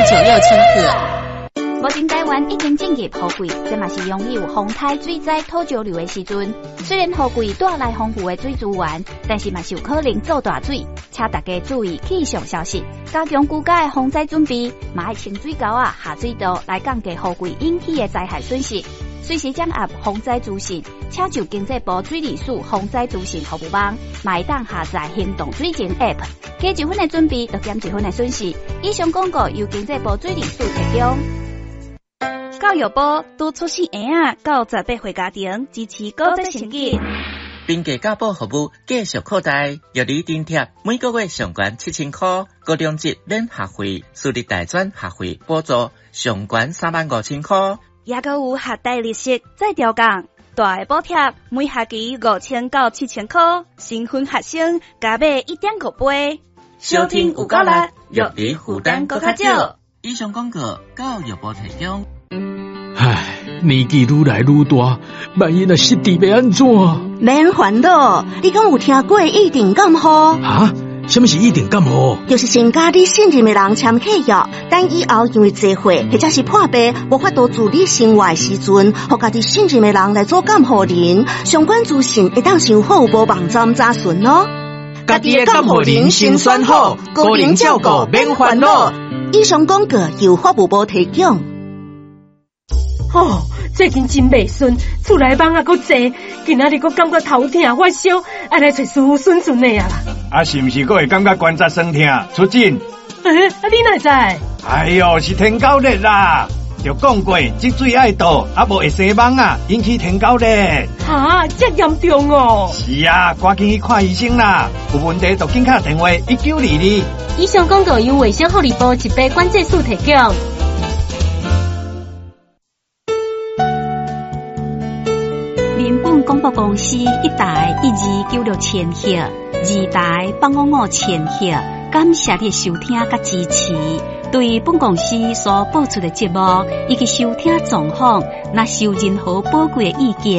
96千克。 目前台湾已经进入雨季，这嘛是拥有风台、水灾、土石流的时阵。虽然雨季带来丰富的水资源，但是嘛是有可能造大水，请大家注意气象消息，加强居家的防灾准备，嘛要清水沟下水道来降低雨季引起的灾害损失。随时掌握防灾资讯，请就经济部水利署防灾资讯服务网，嘛会当下载行动水情 App， 加一分的准备，就减一分的损失。以上广告由经济部水利署提供。教育部拄出生婴到18岁家庭支持高职成绩， 并给教保服务继续扩大，药理津贴每个月上悬7000块，高中级免学费，私立大专学费补助上悬35000块， 也阁有学贷利息再调降，大的补贴每学期5000到7000块，新婚学生加买1.5倍。 收听有够力，药理负担搁较少。以上广告教育部提供。 唉，年纪愈来愈大，万一若失智要安怎？ 免烦恼，你敢有听过一定感冒？ 啊？什么是一定感冒？ 就是先甲你信任的人签契约，等以后因为坐会或者是破病无法度自理生活的时阵，互家己信任的人来做监护人，相关资讯会当上好无网站查询哦。 家己的监护人先选好，个人照顾免烦恼。 以上广告由法务部提供。 哦，最近真袂顺，厝内蚊啊，搁济，今仔日搁感觉头痛发烧，爱来找师傅顺顺的啊啦。 啊，是毋是搁会感觉关节酸痛？出诊。 你哪知？ 哎呦，是天狗热啦！就讲过，积水爱倒，啊无会生蚊啊，引起天狗热。 哈，这严重哦！ 是啊，赶紧去看医生啦！有问题就紧打电话1922。 以上广告由卫生福利部疾病管制署提供。 民本广播公司1台1296千赫，2台855千赫，感谢你的收听甲支持。对本公司所播出的节目以及收听状况，若受任何宝贵的意见，